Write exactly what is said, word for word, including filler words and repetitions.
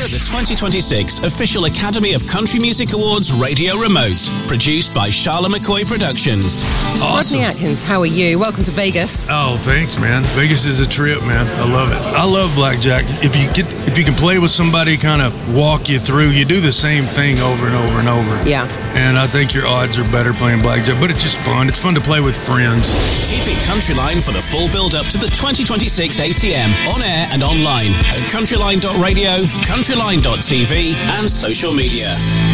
at the twenty twenty-six official Academy of Country Music Awards Radio Remote, produced by Charlotte McCoy Productions. Awesome. Rodney Atkins, how are you? Welcome to Vegas. Oh, thanks, man. Vegas is a trip, man. I love it. I love blackjack. If you get, if you can play with somebody, kind of walk you through, you do the same thing over and over and over. Yeah. And I think your odds are better playing blackjack, but it's just fun. It's fun to play with friends. Keep it Countryline for the full build-up to the twenty twenty-six A C M, on air and online at countryline dot radio, countryline dot t v, and social media.